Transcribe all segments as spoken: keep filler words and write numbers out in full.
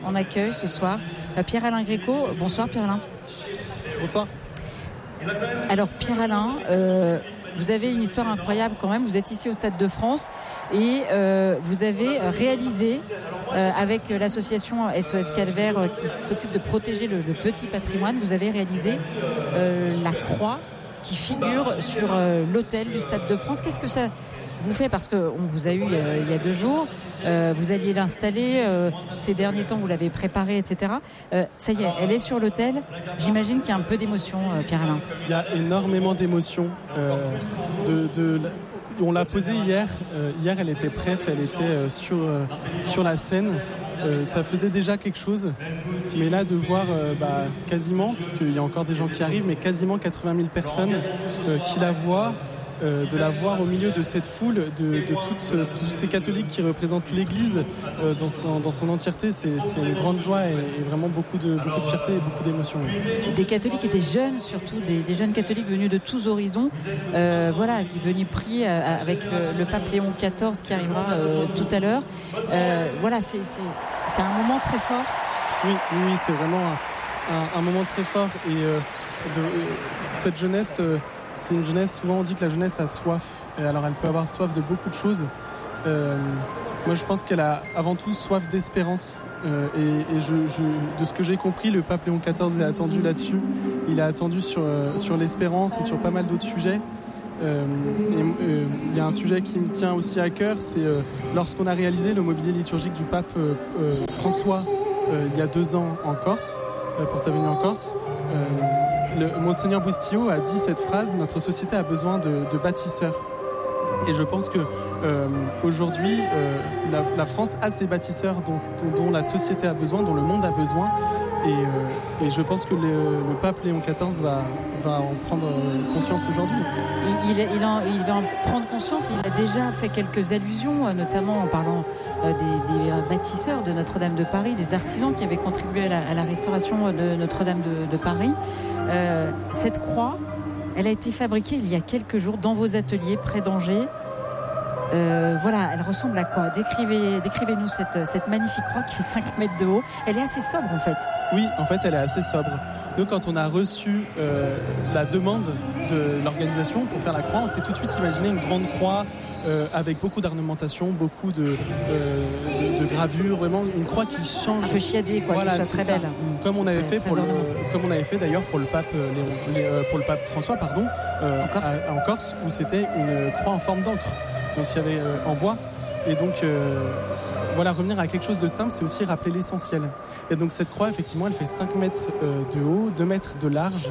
En accueil ce soir, Pierre-Alain Gréco. Bonsoir Pierre-Alain. Bonsoir. Alors Pierre-Alain, euh, vous avez une histoire incroyable quand même. Vous êtes ici au Stade de France et euh, vous avez réalisé euh, avec l'association S O S Calvaire euh, qui s'occupe de protéger le, le petit patrimoine, vous avez réalisé euh, la croix qui figure sur euh, l'autel du Stade de France. Qu'est-ce que ça vous fait? Parce qu'on vous a eu euh, il y a deux jours, euh, vous alliez l'installer, euh, ces derniers temps vous l'avez préparée, et cetera. Euh, ça y est, elle est sur l'autel. J'imagine qu'il y a un peu d'émotion, euh, Pierre-Alain. Il y a énormément d'émotion. Euh, de, de, on l'a posée hier. Euh, hier, elle était prête, elle était euh, sur, euh, sur la scène. Euh, ça faisait déjà quelque chose. Mais là, de voir euh, bah, quasiment, parce qu'il y a encore des gens qui arrivent, mais quasiment quatre-vingt mille personnes euh, qui la voient. Euh, de la voir au milieu de cette foule, de, de toutes, euh, tous ces catholiques qui représentent l'Église euh, dans, son, dans son entièreté, c'est, c'est une grande joie et, et vraiment beaucoup de, beaucoup de fierté et beaucoup d'émotion. Des catholiques et des jeunes surtout, des, des jeunes catholiques venus de tous horizons, euh, voilà, qui venaient prier euh, avec le, le pape Léon quatorze qui arrivera euh, tout à l'heure. Euh, voilà, c'est, c'est, c'est un moment très fort. Oui, oui, c'est vraiment un, un, un moment très fort et euh, de, euh, cette jeunesse... Euh, C'est une jeunesse, souvent on dit que la jeunesse a soif. Et alors elle peut avoir soif de beaucoup de choses. Euh, moi je pense qu'elle a avant tout soif d'espérance. Euh, et et je, je, de ce que j'ai compris, le pape Léon quatorze est attendu là-dessus. Il a attendu sur, euh, sur l'espérance et sur pas mal d'autres sujets. Euh, et, euh, il y a un sujet qui me tient aussi à cœur, c'est euh, lorsqu'on a réalisé le mobilier liturgique du pape euh, euh, François euh, il y a deux ans en Corse, euh, pour sa venue en Corse. Euh, Le, Monseigneur Bustillo a dit cette phrase: notre société a besoin de, de bâtisseurs. Et je pense que euh, aujourd'hui, euh, la, la France a ces bâtisseurs dont, dont, dont la société a besoin, dont le monde a besoin. Et, euh, et je pense que le, le pape Léon quatorze va, va en prendre conscience aujourd'hui. Il, il, il, en, il va en prendre conscience. Il a déjà fait quelques allusions, notamment en parlant euh, des, des bâtisseurs de Notre-Dame de Paris, des artisans qui avaient contribué à la, à la restauration de Notre-Dame de, de Paris. Euh, cette croix, elle a été fabriquée il y a quelques jours dans vos ateliers près d'Angers. Euh, voilà, elle ressemble à quoi? Décrivez, décrivez-nous cette, cette magnifique croix qui fait cinq mètres de haut. Elle est assez sobre en fait. Oui, en fait, elle est assez sobre. Nous, quand on a reçu euh, la demande de l'organisation pour faire la croix, on s'est tout de suite imaginé une grande croix euh, avec beaucoup d'ornementation, beaucoup de, de, de, de gravures, vraiment une croix qui change. Un peu chiadée, quoi, voilà, qui soit très ça. belle. Comme on avait très, fait très pour le, comme on avait fait d'ailleurs pour le pape Léon, euh, pour le pape François, pardon, euh, en, Corse. À, en Corse, où c'était une croix en forme d'encre. Donc il y avait euh, en bois. Et donc, euh, voilà, revenir à quelque chose de simple, c'est aussi rappeler l'essentiel. Et donc, cette croix, effectivement, elle fait cinq mètres euh, de haut, deux mètres de large.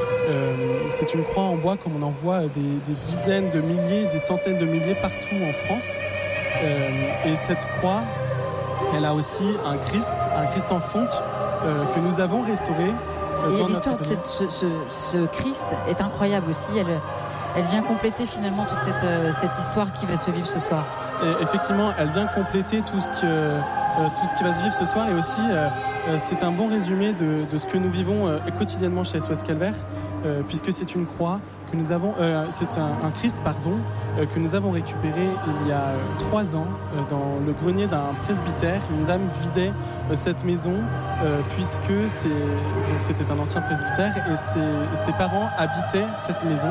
Euh, c'est une croix en bois comme on en voit des, des dizaines de milliers, des centaines de milliers partout en France. Euh, et cette croix, elle a aussi un Christ, un Christ en fonte euh, que nous avons restauré. Euh, et l'histoire de cette, ce, ce, ce Christ est incroyable aussi. Elle, elle vient compléter finalement toute cette, euh, cette histoire qui va se vivre ce soir. Et effectivement, elle vient compléter tout ce, que, euh, tout ce qui va se vivre ce soir. Et aussi, euh, euh, c'est un bon résumé de, de ce que nous vivons euh, quotidiennement chez S O S Calvaire, euh, puisque c'est une croix que nous avons, euh, c'est un, un Christ, pardon, euh, que nous avons récupéré il y a euh, trois ans euh, dans le grenier d'un presbytère. Une dame vidait euh, cette maison, euh, puisque c'est, donc c'était un ancien presbytère et ses, ses parents habitaient cette maison.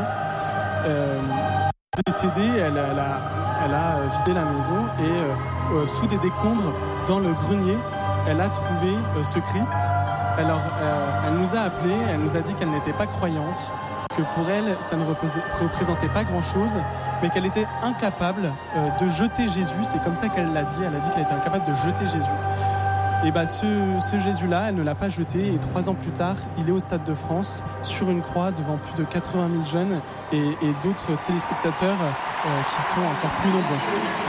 Euh, décédée, elle, elle a Elle a vidé la maison et euh, euh, sous des décombres dans le grenier, elle a trouvé euh, ce Christ. Alors, euh, elle nous a appelés, elle nous a dit qu'elle n'était pas croyante, que pour elle, ça ne représentait pas grand-chose, mais qu'elle était incapable euh, de jeter Jésus. C'est comme ça qu'elle l'a dit. Elle a dit qu'elle était incapable de jeter Jésus. Et bah, ce, ce Jésus-là, elle ne l'a pas jeté. Et trois ans plus tard, il est au Stade de France, sur une croix, devant plus de quatre-vingt mille jeunes et, et d'autres téléspectateurs euh, qui sont encore plus nombreux.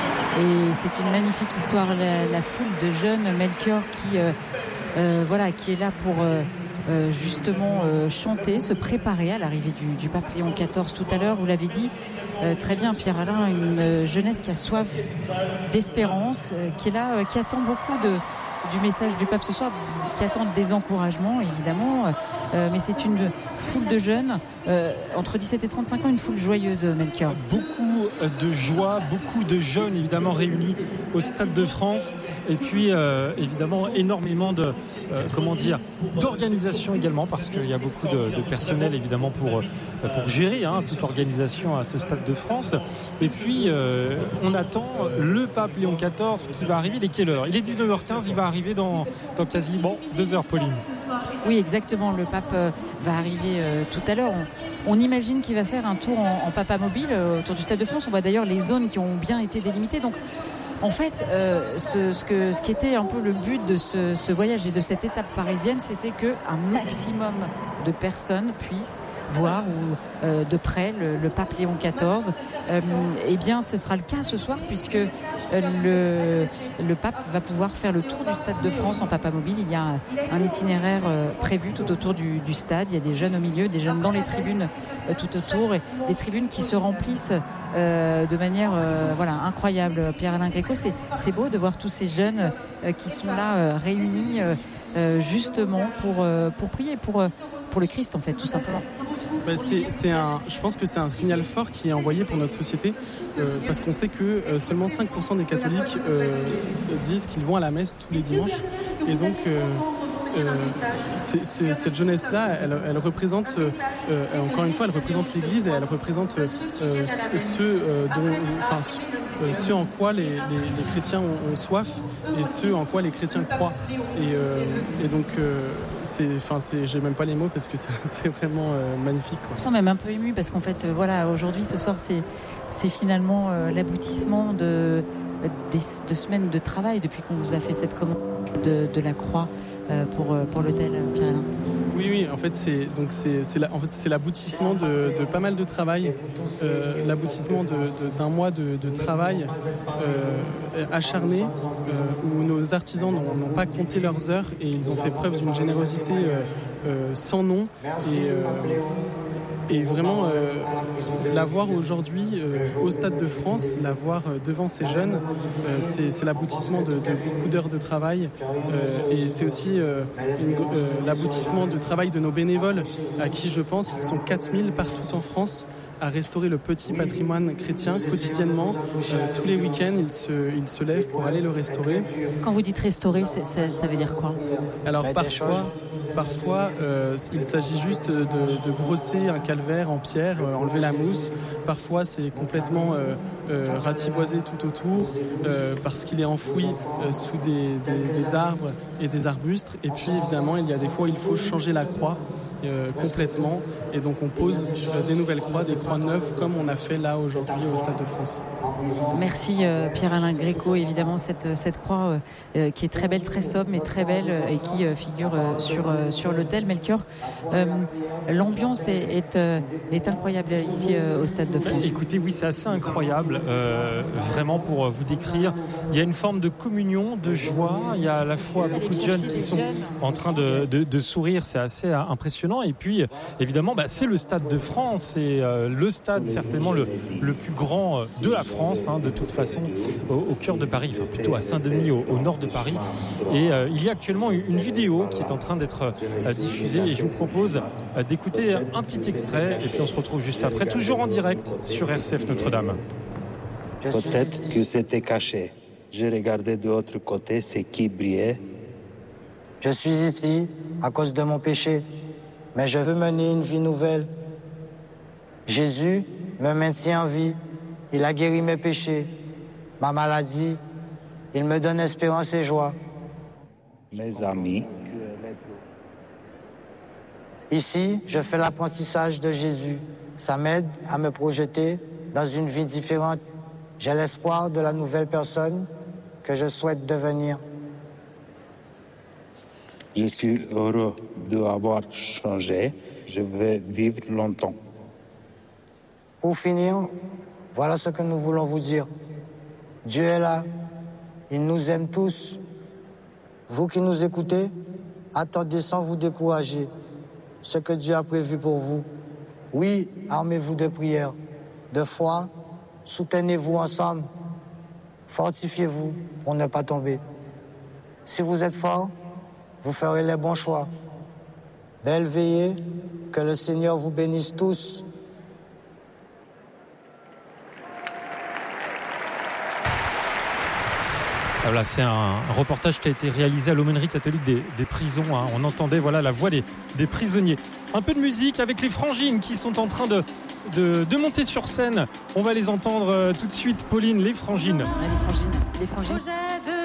Et c'est une magnifique histoire, la, la foule de jeunes, Melchior, qui, euh, euh, voilà, qui est là pour euh, euh, justement euh, chanter, se préparer à l'arrivée du, du pape Léon quatorze tout à l'heure. Vous l'avez dit euh, très bien, Pierre-Alain, une jeunesse qui a soif d'espérance, euh, qui est là, euh, qui attend beaucoup de... du message du pape ce soir, qui attendent des encouragements évidemment, euh, mais c'est une foule de jeunes euh, entre dix-sept et trente-cinq ans, une foule joyeuse, Melchior. Beaucoup de joie, beaucoup de jeunes évidemment réunis au Stade de France et puis euh, évidemment énormément de euh, comment dire d'organisation également parce qu'il y a beaucoup de, de personnel évidemment pour, pour gérer hein, toute l'organisation à ce Stade de France et puis euh, on attend le pape Léon quatorze qui va arriver. Il est quelle heure ? Il est dix-neuf heures quinze, il va arriver dans, dans quasi bon, deux heures, Pauline. Oui, exactement. Le pape euh, va arriver euh, tout à l'heure. On, on imagine qu'il va faire un tour en, en papa mobile euh, autour du Stade de France. On voit d'ailleurs les zones qui ont bien été délimitées. Donc, en fait, euh, ce, ce, que, ce qui était un peu le but de ce, ce voyage et de cette étape parisienne, c'était qu'un maximum de personnes puissent voir ou, euh, de près le, le pape Léon quatorze. Euh, eh bien, ce sera le cas ce soir puisque euh, le, le pape va pouvoir faire le tour du Stade de France en papa mobile. Il y a un, un itinéraire euh, prévu tout autour du, du stade. Il y a des jeunes au milieu, des jeunes dans les tribunes euh, tout autour, et des tribunes qui se remplissent euh, de manière euh, voilà, incroyable. Pierre-Alain Gréco, c'est, c'est beau de voir tous ces jeunes euh, qui sont là euh, réunis euh, euh, justement pour, euh, pour prier, pour, euh, pour le Christ en fait, tout simplement. Bah c'est, c'est un, je pense que c'est un signal fort qui est envoyé pour notre société euh, parce qu'on sait que euh, seulement cinq pour cent des catholiques euh, disent qu'ils vont à la messe tous les dimanches et donc euh, euh, c'est, c'est, cette jeunesse-là, elle, elle représente, euh, encore une fois, elle représente l'Église et elle représente euh, ceux, euh, dont, enfin, euh, ceux en quoi les, les, les chrétiens ont, ont soif et ceux en quoi les chrétiens croient. Et, euh, et donc, euh, c'est, enfin, c'est, j'ai même pas les mots parce que c'est, c'est vraiment euh, magnifique, quoi. Je me sens même un peu ému parce qu'en fait, euh, voilà, aujourd'hui, ce soir, c'est, c'est finalement euh, l'aboutissement de, des, de semaines de travail depuis qu'on vous a fait cette commande de, de la croix euh, pour, pour l'hôtel, Pierre-Alain. Oui, oui, en fait, c'est, donc c'est, c'est, la, en fait, c'est l'aboutissement de, de pas mal de travail, euh, l'aboutissement de, de, d'un mois de, de travail euh, acharné, euh, où nos artisans n'ont, n'ont pas compté leurs heures et ils ont fait preuve d'une générosité euh, euh, sans nom. Et, euh, Et vraiment, euh, la voir aujourd'hui euh, au Stade de France, la voir euh, devant ces jeunes, euh, c'est, c'est l'aboutissement de, de beaucoup d'heures de travail. Euh, et c'est aussi euh, une, euh, l'aboutissement du travail de nos bénévoles, à qui je pense, ils sont quatre mille partout en France, à restaurer le petit patrimoine chrétien quotidiennement. Euh, tous les week-ends, ils se, ils se lèvent pour aller le restaurer. Quand vous dites restaurer, c'est, ça, ça veut dire quoi ? Alors parfois, parfois euh, il s'agit juste de, de brosser un calvaire en pierre, euh, enlever la mousse. Parfois, c'est complètement euh, euh, ratiboisé tout autour euh, parce qu'il est enfoui euh, sous des, des, des arbres et des arbustes. Et puis évidemment, il y a des fois où il faut changer la croix. Euh, complètement et donc on pose euh, des nouvelles croix, des croix neuves comme on a fait là aujourd'hui au Stade de France. Merci euh, Pierre-Alain Gréco, évidemment cette, cette croix euh, qui est très belle, très sobre mais très belle euh, et qui euh, figure euh, sur, euh, sur l'autel. Melchior, euh, l'ambiance est, est, euh, est incroyable ici euh, au Stade de France. Écoutez, oui, c'est assez incroyable, euh, vraiment pour vous décrire. Il y a une forme de communion, de joie, il y a à la fois beaucoup de jeunes qui sont jeunes. en train de, de, de sourire, c'est assez impressionnant. Et puis, évidemment, bah, c'est le Stade de France, c'est euh, le stade certainement le, le plus grand de la France, hein, de toute façon, au, au cœur de Paris, enfin plutôt à Saint-Denis, au, au nord de Paris. Et euh, il y a actuellement une, une vidéo qui est en train d'être euh, diffusée et je vous propose euh, d'écouter un petit extrait et puis on se retrouve juste après, toujours en direct sur R C F Notre-Dame. Peut-être que c'était caché. Je regardais de l'autre côté ce qui brillait. Je suis ici à cause de mon péché. Mais je veux mener une vie nouvelle. Jésus me maintient en vie. Il a guéri mes péchés, ma maladie. Il me donne espérance et joie. Mes amis. Ici, je fais l'apprentissage de Jésus. Ça m'aide à me projeter dans une vie différente. J'ai l'espoir de la nouvelle personne que je souhaite devenir. Je suis heureux d'avoir changé. Je vais vivre longtemps. Pour finir, voilà ce que nous voulons vous dire. Dieu est là. Il nous aime tous. Vous qui nous écoutez, attendez sans vous décourager ce que Dieu a prévu pour vous. Oui, armez-vous de prières, de foi, soutenez-vous ensemble. Fortifiez-vous pour ne pas tomber. Si vous êtes fort, vous ferez les bons choix. Belle veillée, que le Seigneur vous bénisse tous. Voilà, c'est un, un reportage qui a été réalisé à l'aumônerie catholique des, des prisons. Hein. On entendait voilà, la voix des, des prisonniers. Un peu de musique avec les Frangines qui sont en train de, de, de monter sur scène. On va les entendre euh, tout de suite. Pauline, les Frangines. Ouais, les Frangines. Les Frangines.